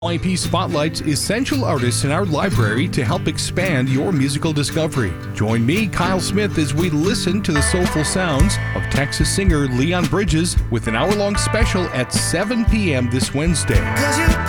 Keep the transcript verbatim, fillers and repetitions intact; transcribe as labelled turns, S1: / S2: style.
S1: Y P spotlights essential artists in our library to help expand your musical discovery. Join me, Kyle Smith, as we listen to the soulful sounds of Texas singer Leon Bridges with an hour-long special at seven p.m. this Wednesday.